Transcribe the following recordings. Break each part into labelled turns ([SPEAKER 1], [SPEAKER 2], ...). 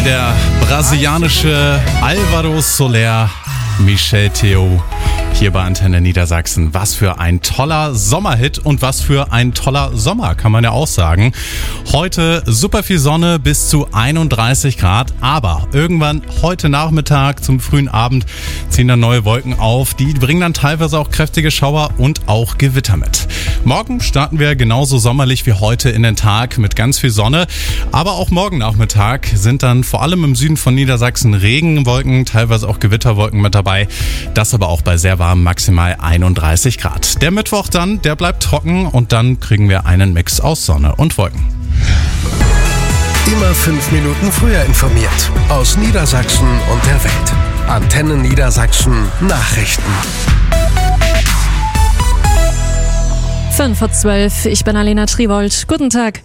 [SPEAKER 1] der brasilianische Álvaro Soler, Michel Theo, hier bei Antenne Niedersachsen. Was für ein toller Sommerhit und was für ein toller Sommer, kann man ja auch sagen. Heute super viel Sonne, bis zu 31 Grad, aber irgendwann heute Nachmittag zum frühen Abend ziehen dann neue Wolken auf. Die bringen dann teilweise auch kräftige Schauer und auch Gewitter mit. Morgen starten wir genauso sommerlich wie heute in den Tag mit ganz viel Sonne, aber auch morgen Nachmittag sind dann vor allem im Süden von Niedersachsen Regenwolken, teilweise auch Gewitterwolken mit dabei. Das aber auch bei sehr warm, maximal 31 Grad. Der Mittwoch dann, der bleibt trocken und dann kriegen wir einen Mix aus Sonne und Wolken.
[SPEAKER 2] Immer 5 Minuten früher informiert. Aus Niedersachsen und der Welt. Antenne Niedersachsen Nachrichten.
[SPEAKER 3] 5:12 Uhr, ich bin Alena Triwold. Guten Tag.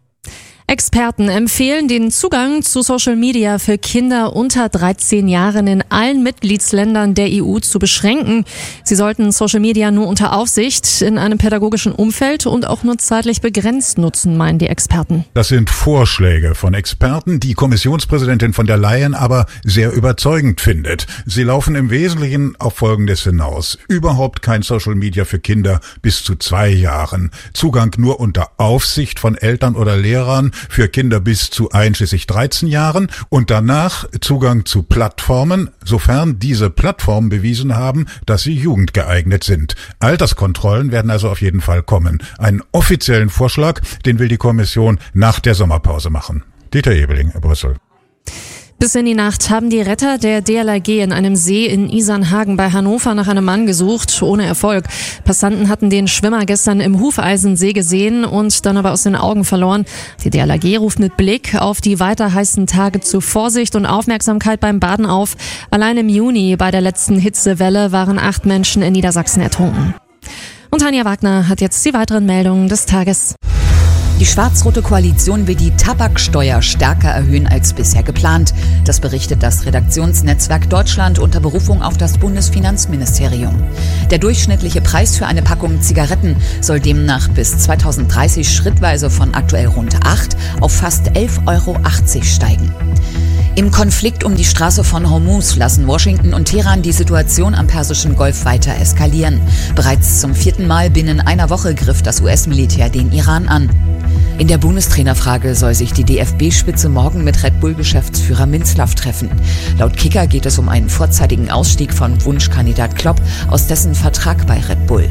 [SPEAKER 3] Experten empfehlen, den Zugang zu Social Media für Kinder unter 13 Jahren in allen Mitgliedsländern der EU zu beschränken. Sie sollten Social Media nur unter Aufsicht, in einem pädagogischen Umfeld und auch nur zeitlich begrenzt nutzen, meinen die Experten.
[SPEAKER 4] Das sind Vorschläge von Experten, die Kommissionspräsidentin von der Leyen aber sehr überzeugend findet. Sie laufen im Wesentlichen auf Folgendes hinaus. Überhaupt kein Social Media für Kinder bis zu 2 Jahren. Zugang nur unter Aufsicht von Eltern oder Lehrern für Kinder bis zu einschließlich 13 Jahren und danach Zugang zu Plattformen, sofern diese Plattformen bewiesen haben, dass sie jugendgeeignet sind. Alterskontrollen werden also auf jeden Fall kommen. Einen offiziellen Vorschlag, den will die Kommission nach der Sommerpause machen. Dieter Ebeling, Brüssel.
[SPEAKER 3] Bis in die Nacht haben die Retter der DLRG in einem See in Isernhagen bei Hannover nach einem Mann gesucht, ohne Erfolg. Passanten hatten den Schwimmer gestern im Hufeisensee gesehen und dann aber aus den Augen verloren. Die DLRG ruft mit Blick auf die weiter heißen Tage zu Vorsicht und Aufmerksamkeit beim Baden auf. Allein im Juni bei der letzten Hitzewelle waren 8 Menschen in Niedersachsen ertrunken. Und Tanja Wagner hat jetzt die weiteren Meldungen des Tages.
[SPEAKER 5] Die schwarz-rote Koalition will die Tabaksteuer stärker erhöhen als bisher geplant. Das berichtet das Redaktionsnetzwerk Deutschland unter Berufung auf das Bundesfinanzministerium. Der durchschnittliche Preis für eine Packung Zigaretten soll demnach bis 2030 schrittweise von aktuell rund 8 auf fast 11,80 € steigen. Im Konflikt um die Straße von Hormuz lassen Washington und Teheran die Situation am Persischen Golf weiter eskalieren. Bereits zum 4. Mal binnen einer Woche griff das US-Militär den Iran an. In der Bundestrainerfrage soll sich die DFB-Spitze morgen mit Red Bull-Geschäftsführer Minzlaff treffen. Laut Kicker geht es um einen vorzeitigen Ausstieg von Wunschkandidat Klopp aus dessen Vertrag bei Red Bull.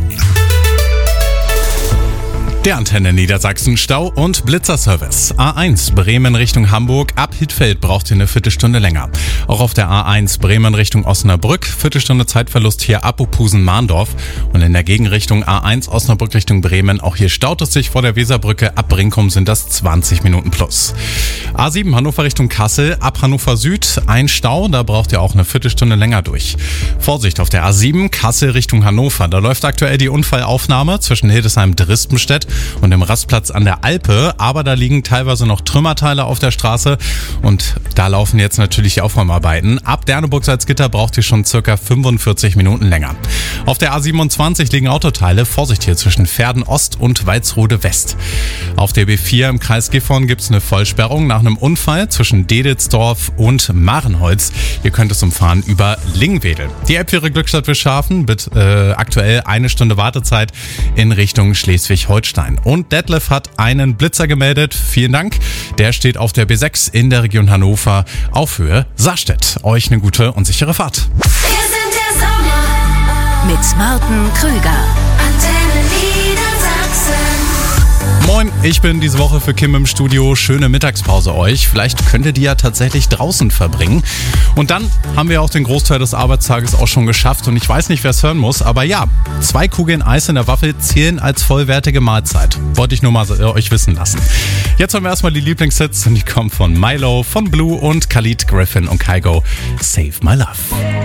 [SPEAKER 1] Der Antenne Niedersachsen Stau- und Blitzerservice. A1 Bremen Richtung Hamburg. Ab Hittfeld braucht ihr eine Viertelstunde länger. Auch auf der A1 Bremen Richtung Osnabrück. Viertelstunde Zeitverlust hier ab Opusen-Mahndorf. Und in der Gegenrichtung A1 Osnabrück Richtung Bremen. Auch hier staut es sich vor der Weserbrücke. Ab Brinkum sind das 20 Minuten plus. A7 Hannover Richtung Kassel. Ab Hannover Süd ein Stau. Da braucht ihr auch eine Viertelstunde länger durch. Vorsicht auf der A7 Kassel Richtung Hannover. Da läuft aktuell die Unfallaufnahme zwischen Hildesheim-Drispenstedt und dem Rastplatz an der Alpe, aber da liegen teilweise noch Trümmerteile auf der Straße und da laufen jetzt natürlich die Aufräumarbeiten. Ab Derneburg-Salzgitter braucht ihr schon circa 45 Minuten länger. Auf der A27 liegen Autoteile, Vorsicht hier zwischen Verden Ost und Walsrode West. Auf der B4 im Kreis Gifhorn gibt es eine Vollsperrung nach einem Unfall zwischen Dedelsdorf und Marenholz. Ihr könnt es umfahren über Lingwedel. Die Elbphäre Glückstadt Wischhafen mit aktuell 1 Stunde Wartezeit in Richtung Schleswig-Holstein. Und Detlef hat einen Blitzer gemeldet. Vielen Dank. Der steht auf der B6 in der Region Hannover auf Höhe Sarstedt. Euch eine gute und sichere Fahrt.
[SPEAKER 6] Wir sind der Sommer
[SPEAKER 5] Mit Martin Krüger.
[SPEAKER 6] Antenne Niedersachsen.
[SPEAKER 1] Moin, ich bin diese Woche für Kim im Studio. Schöne Mittagspause euch. Vielleicht könnt ihr die ja tatsächlich draußen verbringen. Und dann haben wir auch den Großteil des Arbeitstages auch schon geschafft. Und ich weiß nicht, wer es hören muss, aber ja, 2 Kugeln Eis in der Waffel zählen als vollwertige Mahlzeit. Wollte ich nur mal euch wissen lassen. Jetzt haben wir erstmal die Lieblingshits und die kommen von Milo, von Blue und Khalid, Griffin und Kygo. Save My Love.